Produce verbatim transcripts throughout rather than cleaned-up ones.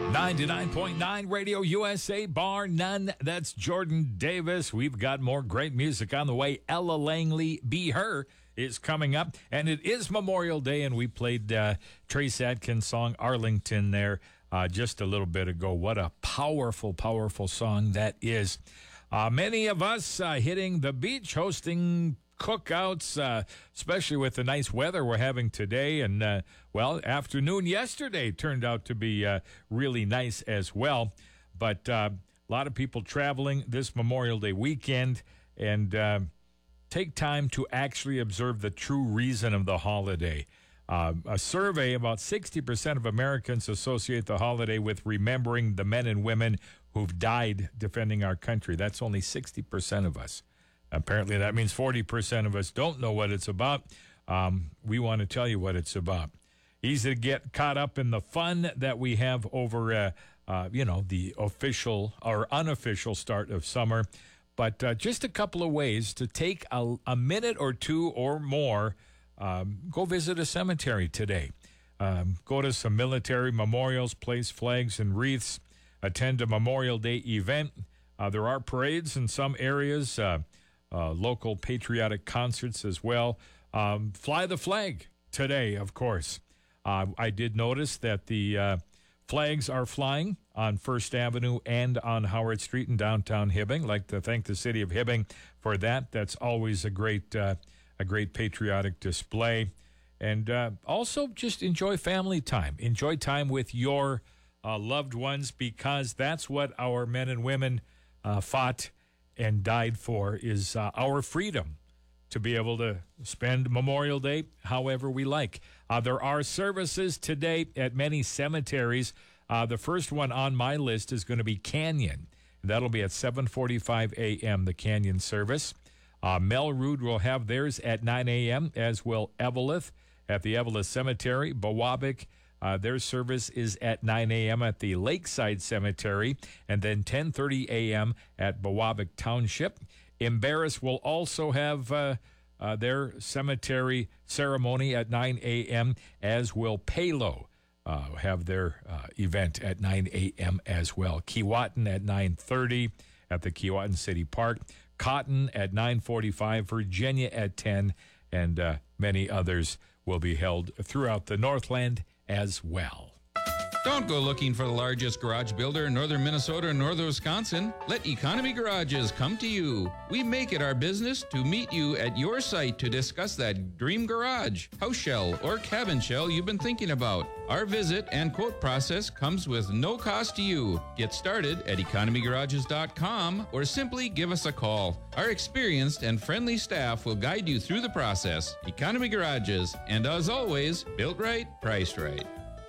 ninety-nine point nine Radio U S A, bar none. That's Jordan Davis. We've got more great music on the way. Ella Langley, Be Her, is coming up. And it is Memorial Day, and we played uh, Trace Adkins' song Arlington there uh, just a little bit ago. What a powerful, powerful song that is. Uh, many of us uh, hitting the beach, hosting cookouts, uh, especially with the nice weather we're having today. And, uh, well, afternoon yesterday turned out to be uh, really nice as well. But uh, a lot of people traveling this Memorial Day weekend, and uh, take time to actually observe the true reason of the holiday. Uh, a survey, about sixty percent of Americans associate the holiday with remembering the men and women who've died defending our country. That's only sixty percent of us. Apparently, that means forty percent of us don't know what it's about. Um, we want to tell you what it's about. Easy to get caught up in the fun that we have over, uh, uh, you know, the official or unofficial start of summer. But uh, just a couple of ways to take a, a minute or two or more. Um, go visit a cemetery today. Um, go to some military memorials, place flags and wreaths. Attend a Memorial Day event. Uh, there are parades in some areas. Uh, Uh, local patriotic concerts as well. Um, fly the flag today, of course. Uh, I did notice that the uh, flags are flying on First Avenue and on Howard Street in downtown Hibbing. I'd like to thank the city of Hibbing for that. That's always a great, uh, a great patriotic display. And uh, also just enjoy family time. Enjoy time with your uh, loved ones, because that's what our men and women uh, fought and died for, is uh, our freedom to be able to spend Memorial Day however we like. Uh, there are services today at many cemeteries. Uh, the first one on my list is going to be Canyon. That'll be at seven forty-five a.m., the Canyon service. Uh, Melroot will have theirs at nine a.m., as will Eveleth at the Eveleth Cemetery. Bowabic, Uh, their service is at nine a.m. at the Lakeside Cemetery, and then ten thirty a.m. at Bowabic Township. Embarrass will also have uh, uh, their cemetery ceremony at nine a.m., as will Palo uh, have their uh, event at nine a.m. as well. Keewatin at nine thirty at the Keewatin City Park. Cotton at nine forty-five, Virginia at ten, and uh, many others will be held throughout the Northland as well. Don't go looking for the largest garage builder in northern Minnesota and northern Wisconsin. Let Economy Garages come to you. We make it our business to meet you at your site to discuss that dream garage, house shell, or cabin shell you've been thinking about. Our visit and quote process comes with no cost to you. Get started at economy garages dot com or simply give us a call. Our experienced and friendly staff will guide you through the process. Economy Garages, and as always, built right, priced right.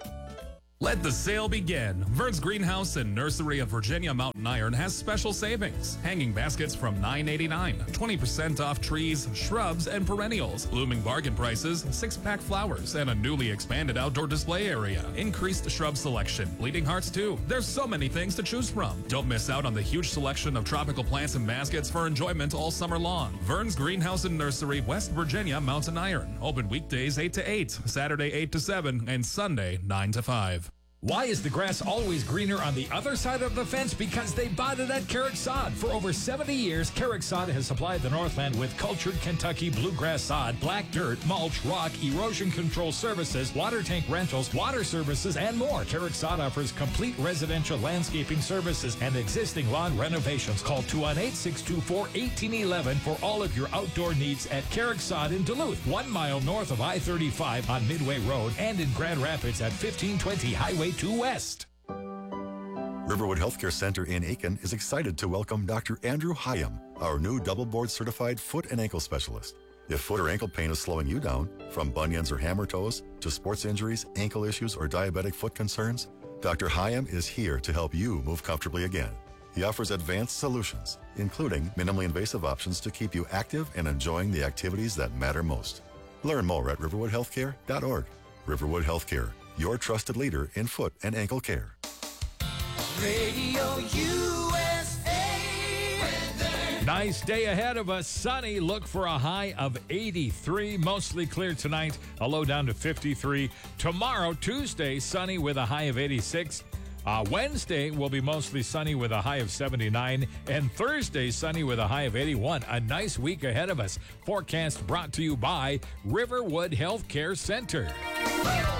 Let the sale begin. Vern's Greenhouse and Nursery of Virginia Mountain Iron has special savings. Hanging baskets from nine ninety-nine, twenty percent off trees, shrubs, and perennials. Blooming bargain prices, six-pack flowers, and a newly expanded outdoor display area. Increased shrub selection, bleeding hearts too. There's so many things to choose from. Don't miss out on the huge selection of tropical plants and baskets for enjoyment all summer long. Vern's Greenhouse and Nursery, West Virginia Mountain Iron. Open weekdays eight to eight, Saturday eight to seven, and Sunday nine to five. Why is the grass always greener on the other side of the fence? Because they bought it at Carrick Sod. For over seventy years, Carrick Sod has supplied the Northland with cultured Kentucky bluegrass sod, black dirt, mulch, rock, erosion control services, water tank rentals, water services, and more. Carrick Sod offers complete residential landscaping services and existing lawn renovations. Call two one eight, six two four, one eight one one for all of your outdoor needs at Carrick Sod in Duluth, one mile north of I thirty-five on Midway Road, and in Grand Rapids at fifteen twenty Highway two West. Riverwood Healthcare Center in Aiken is excited to welcome Doctor Andrew Hyam, our new double board certified foot and ankle specialist. If foot or ankle pain is slowing you down, from bunions or hammer toes to sports injuries, ankle issues, or diabetic foot concerns, Doctor Hyam is here to help you move comfortably again. He offers advanced solutions, including minimally invasive options to keep you active and enjoying the activities that matter most. Learn more at riverwood healthcare dot org. Riverwood Healthcare, your trusted leader in foot and ankle care. Radio U S A weather. Nice day ahead of us. Sunny. Look for a high of eighty-three. Mostly clear tonight. A low down to fifty-three. Tomorrow, Tuesday, sunny with a high of eighty-six. Uh, Wednesday will be mostly sunny with a high of seventy-nine, and Thursday sunny with a high of eighty-one. A nice week ahead of us. Forecast brought to you by Riverwood Healthcare Center.